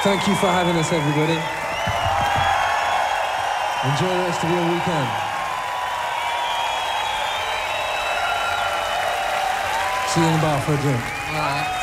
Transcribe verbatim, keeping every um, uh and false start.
Thank you for having us, everybody. Enjoy the rest of your weekend. See you in the bar for a drink. All right.